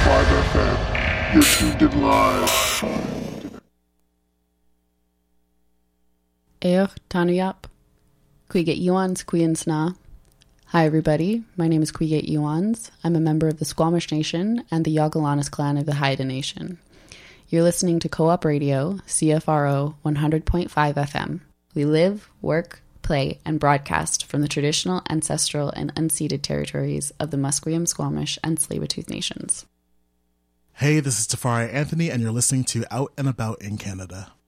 101.5 FM. You're tuned in live. Eoch Tanuyap, Cuiget Iwans Cuinsna. Hi everybody, my name is Cuiget Iwans. I'm a member of the Squamish Nation and the Yagalanis clan of the Haida Nation. You're listening to Co-op Radio, CFRO 100.5 FM. We live, work, play, and broadcast from the traditional, ancestral, and unceded territories of the Musqueam, Squamish, and Tsleil-Waututh Nations. Hey, this is Tafari Anthony, and you're listening to Out and About in Canada.